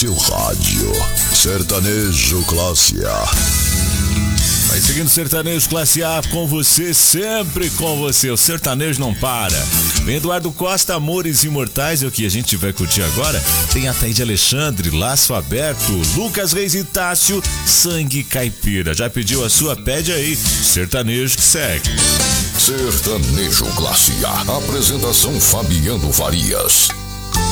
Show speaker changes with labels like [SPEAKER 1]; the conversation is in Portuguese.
[SPEAKER 1] seu rádio. Sertanejo Classe A.
[SPEAKER 2] Vai seguindo Sertanejo Classe A com você, sempre com você. O sertanejo não para. Vem Eduardo Costa, Amores Imortais, é o que a gente vai curtir agora. Tem a Taíde Alexandre, Laço Aberto, Lucas Reis e Tássio, Sangue Caipira. Já pediu a sua? Pede aí. Sertanejo que segue.
[SPEAKER 1] Sertanejo Classe A. Apresentação Fabiano Farias.